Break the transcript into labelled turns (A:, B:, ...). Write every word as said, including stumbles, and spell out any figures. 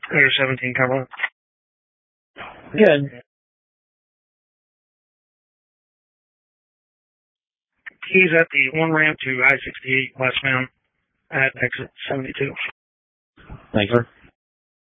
A: Clear seventeen, Cumberland.
B: Good.
A: He's at the one ramp to I sixty-eight westbound at exit seventy-two.
B: Thanks, sir.